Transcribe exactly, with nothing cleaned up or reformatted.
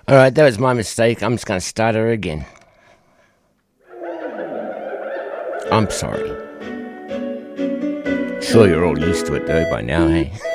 Alright, that was my mistake. I'm just going to start her again. I'm sorry. Sure, you're all used to it though by now, hey?